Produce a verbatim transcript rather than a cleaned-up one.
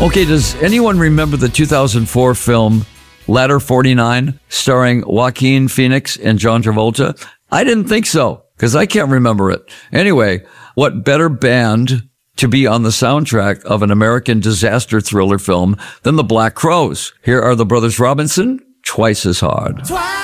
Okay, does anyone remember the two thousand four film Ladder forty-nine, starring Joaquin Phoenix and John Travolta? I didn't think so, because I can't remember it. Anyway, what better band to be on the soundtrack of an American disaster thriller film than the Black Crowes? Here are the Brothers Robinson, Twice as Hard.